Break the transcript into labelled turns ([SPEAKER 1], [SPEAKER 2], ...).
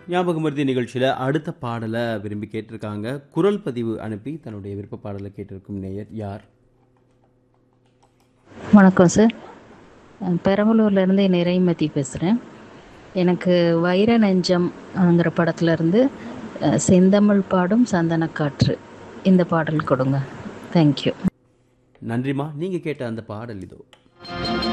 [SPEAKER 1] ஞாபகம் மருதி நிகழ்ச்சியில் அடுத்த பாடலை விரும்பி கேட்டிருக்காங்க. குரல் பதிவு அனுப்பி தன்னுடைய விருப்ப பாடலை கேட்டிருக்கும் நேயர் யார்?
[SPEAKER 2] வணக்கம் சார். பெரம்பலூர்லேருந்து நிறைமதி பேசுகிறேன். எனக்கு வைர நெஞ்சம்ங்கிற படத்துலேருந்து செந்தமிழ் பாடும் சந்தனக்காற்று இந்த பாடல் கொடுங்க. தேங்க்யூ.
[SPEAKER 1] நன்றிம்மா. நீங்கள் கேட்ட அந்த பாடல் இதோ.